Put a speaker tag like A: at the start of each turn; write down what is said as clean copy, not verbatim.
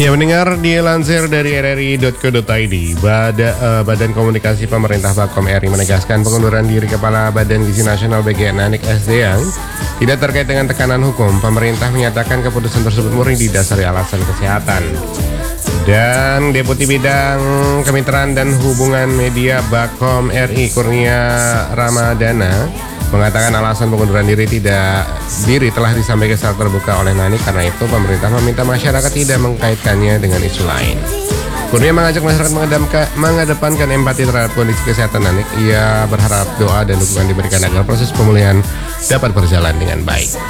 A: Ya, mendengar dilansir dari rri.co.id, Badan Komunikasi Pemerintah Bakom RI menegaskan pengunduran diri Kepala Badan Gizi Nasional BGN Nanik Sdang tidak terkait dengan tekanan hukum. Pemerintah menyatakan keputusan tersebut murni didasari alasan kesehatan. Dan Deputi Bidang Kemitraan dan Hubungan Media Bakom RI Kurnia Ramadana mengatakan alasan pengunduran diri telah disampaikan secara terbuka oleh Nanik, karena itu pemerintah meminta masyarakat tidak mengkaitkannya dengan isu lain. Kurnia mengajak masyarakat mengedepankan empati terhadap kondisi kesehatan Nanik. Ia berharap doa dan dukungan diberikan agar proses pemulihan dapat berjalan dengan baik.